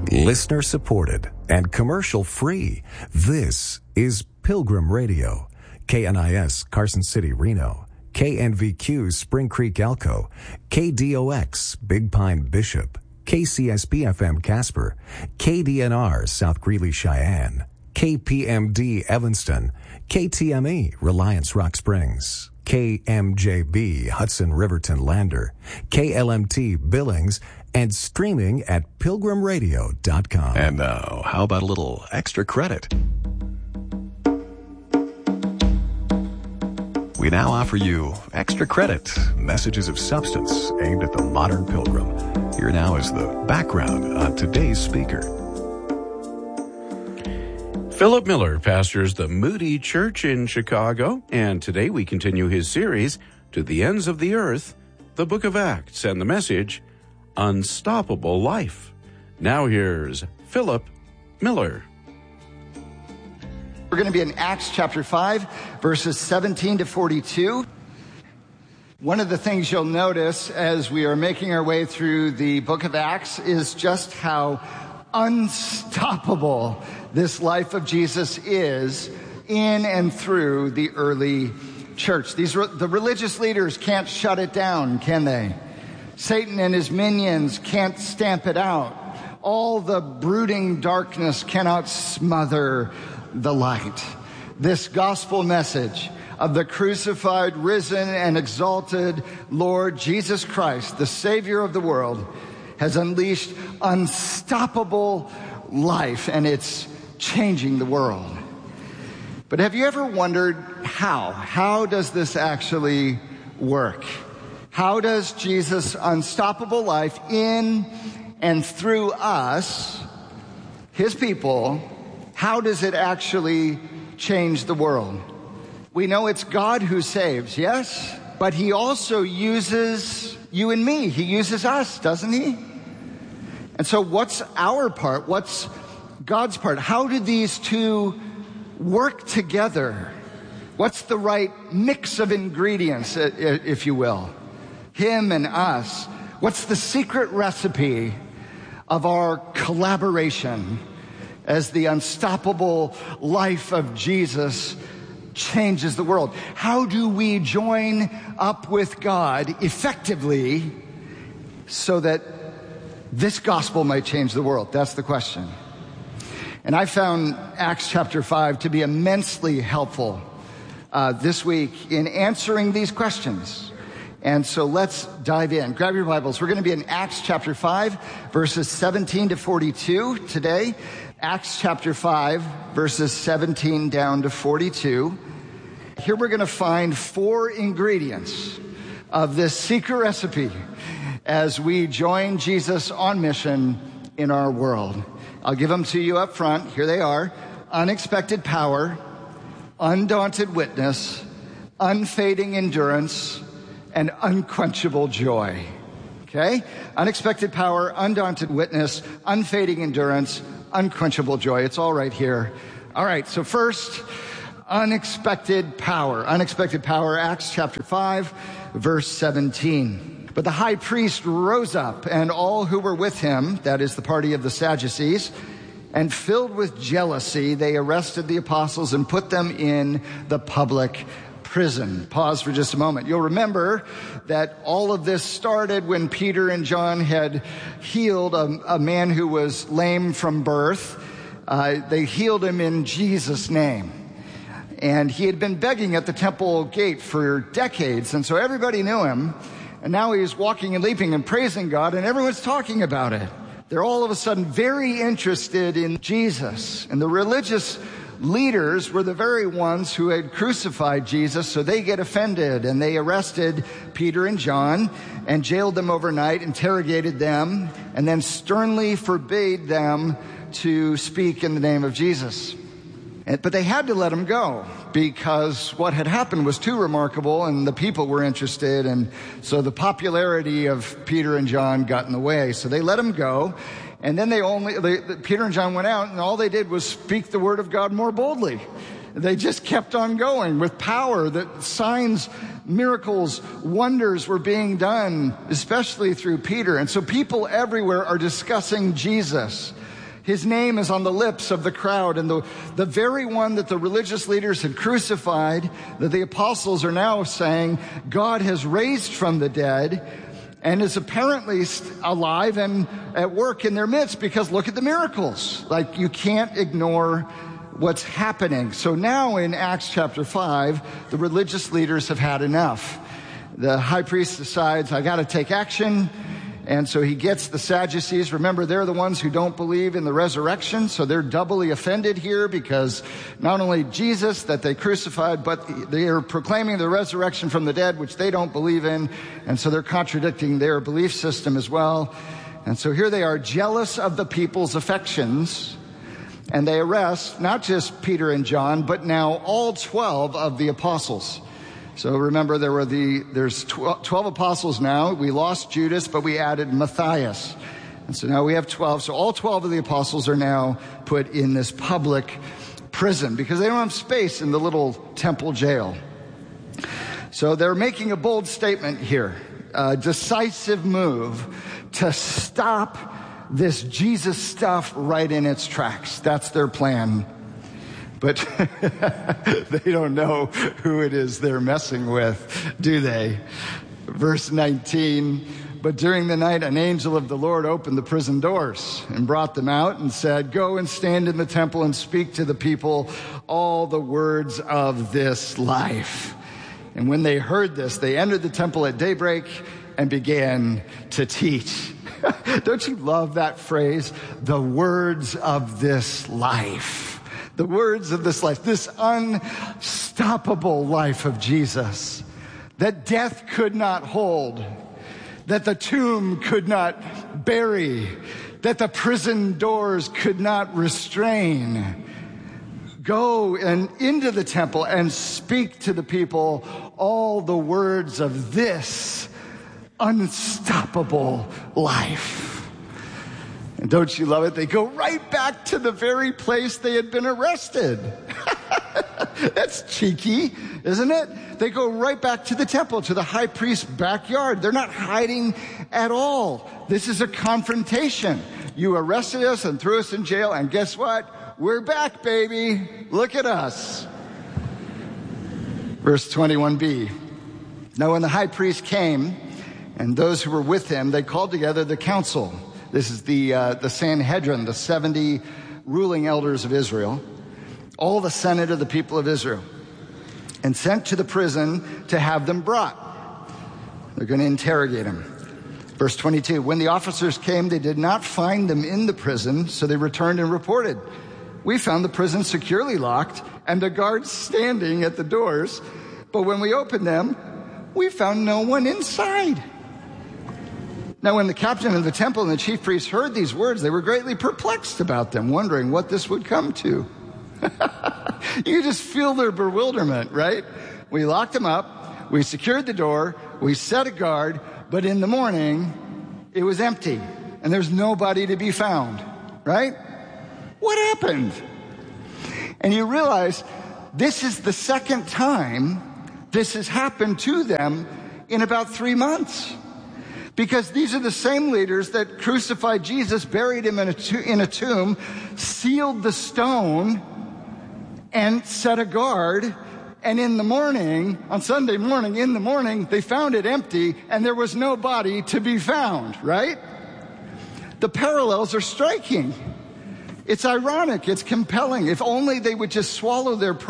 Listener supported and commercial free. This is Pilgrim Radio. KNIS Carson City, Reno. KNVQ Spring Creek, Elko. KDOX Big Pine, Bishop. KCSB FM Casper. KDNR South Greeley, Cheyenne. KPMD Evanston. KTME Reliance Rock Springs. KMJB Hudson Riverton Lander. KLMT Billings. And streaming at pilgrimradio.com. And now, how about a little extra credit? We now offer you extra credit, messages of substance aimed at the modern pilgrim. Here now is the background on today's speaker. Philip Miller pastors the Moody Church in Chicago, and today we continue his series, To the Ends of the Earth, the Book of Acts, and the message, Unstoppable Life. Now here's Philip Miller. We're going to be in Acts chapter 5, verses 17 to 42. One of the things you'll notice as we are making our way through the book of Acts is just how unstoppable this life of Jesus is in and through the early church. The religious leaders can't shut it down, can they? Satan and his minions can't stamp it out. All the brooding darkness cannot smother the light. This gospel message of the crucified, risen, and exalted Lord Jesus Christ, the Savior of the world, has unleashed unstoppable life, and it's changing the world. But have you ever wondered how? How does this actually work? How does Jesus' unstoppable life in and through us, his people, how does it actually change the world? We know it's God who saves, yes? But he also uses you and me. He uses us, doesn't he? And so what's our part? What's God's part? How do these two work together? What's the right mix of ingredients, if you will? Him and us. What's the secret recipe of our collaboration as the unstoppable life of Jesus changes the world? How do we join up with God effectively so that this gospel might change the world? That's the question. And I found Acts chapter 5 to be immensely helpful this week in answering these questions. And so let's dive in. Grab your Bibles. We're going to be in Acts chapter 5, verses 17 to 42 today. Acts chapter 5, verses 17 down to 42. Here we're going to find 4 ingredients of this secret recipe as we join Jesus on mission in our world. I'll give them to you up front. Here they are. Unexpected power, undaunted witness, unfading endurance, and unquenchable joy. Okay? Unexpected power, undaunted witness, unfading endurance, unquenchable joy. It's all right here. All right, so first, unexpected power. Unexpected power, Acts chapter 5, verse 17. But the high priest rose up, and all who were with him, that is the party of the Sadducees, and filled with jealousy, they arrested the apostles and put them in the public prison. Pause for just a moment. You'll remember that all of this started when Peter and John had healed a man who was lame from birth. They healed him in Jesus' name. And he had been begging at the temple gate for decades, and so everybody knew him. And now he was walking and leaping and praising God, and everyone's talking about it. They're all of a sudden very interested in Jesus. And the religious leaders were the very ones who had crucified Jesus, so they get offended, and they arrested Peter and John and jailed them overnight, interrogated them, and then sternly forbade them to speak in the name of Jesus. But they had to let him go because what had happened was too remarkable and the people were interested, and so the popularity of Peter and John got in the way. So they let him go, and then Peter and John went out, and all they did was speak the word of God more boldly. They just kept on going with power, that signs, miracles, wonders were being done, especially through Peter. And so people everywhere are discussing Jesus. His name is on the lips of the crowd, and the very one that the religious leaders had crucified, that the apostles are now saying God has raised from the dead and is apparently alive and at work in their midst, because look at the miracles. Like, you can't ignore what's happening. So now in Acts chapter 5, the religious leaders have had enough. The high priest decides, I got to take action. And so he gets the Sadducees. Remember, they're the ones who don't believe in the resurrection. So they're doubly offended here, because not only Jesus that they crucified, but they are proclaiming the resurrection from the dead, which they don't believe in. And so they're contradicting their belief system as well. And so here they are, jealous of the people's affections. And they arrest not just Peter and John, but now all 12 of the apostles. So remember, there's 12 apostles now. We lost Judas, but we added Matthias. And so now we have 12. So all 12 of the apostles are now put in this public prison because they don't have space in the little temple jail. So they're making a bold statement here, a decisive move to stop this Jesus stuff right in its tracks. That's their plan. But they don't know who it is they're messing with, do they? Verse 19, but during the night an angel of the Lord opened the prison doors and brought them out and said, go and stand in the temple and speak to the people all the words of this life. And when they heard this, they entered the temple at daybreak and began to teach. Don't you love that phrase? The words of this life. The words of this life, this unstoppable life of Jesus, that death could not hold, that the tomb could not bury, that the prison doors could not restrain. Go and into the temple and speak to the people all the words of this unstoppable life. And don't you love it? They go right back to the very place they had been arrested. That's cheeky, isn't it? They go right back to the temple, to the high priest's backyard. They're not hiding at all. This is a confrontation. You arrested us and threw us in jail, and guess what? We're back, baby. Look at us. Verse 21b. Now when the high priest came, and those who were with him, they called together the council. This is the Sanhedrin, the 70 ruling elders of Israel, all the senate of the people of Israel, and sent to the prison to have them brought. They're going to interrogate him. Verse 22, when the officers came, they did not find them in the prison, so they returned and reported, we found the prison securely locked and the guards standing at the doors, but when we opened them, we found no one inside. Now, when the captain of the temple and the chief priests heard these words, they were greatly perplexed about them, wondering what this would come to. You just feel their bewilderment, right? We locked them up, we secured the door, we set a guard, but in the morning, it was empty, and there's nobody to be found, right? What happened? And you realize this is the second time this has happened to them in about 3 months. Because these are the same leaders that crucified Jesus, buried him in a tomb, sealed the stone, and set a guard. And in the morning, on Sunday morning, in the morning, they found it empty, and there was no body to be found, right? The parallels are striking. It's ironic. It's compelling. If only they would just swallow their pride.